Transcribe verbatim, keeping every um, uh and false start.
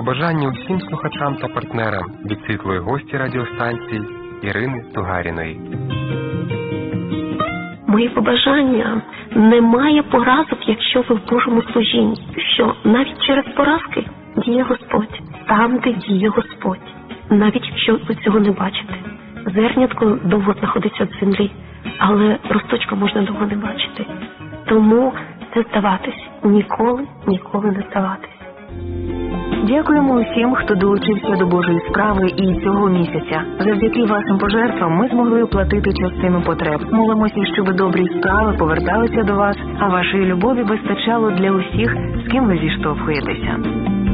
побажання усім слухачам та партнерам від світлої гості радіостанції Ірини Тугаріної. Мої побажання: немає поразок, якщо ви в Божому служінні. Що навіть через поразки діє Господь. Там, де діє Господь. Навіть якщо ви цього не бачите. Зернятко довго знаходиться в землі, але росточка можна довго не бачити. Тому не здаватись. Ніколи, ніколи не здаватись. Дякуємо усім, хто долучився до Божої справи і цього місяця. Завдяки вашим пожертвам ми змогли оплатити частину потреб. Молимося, щоб добрі справи поверталися до вас, а вашої любові вистачало для усіх, з ким ви зіштовхуєтеся.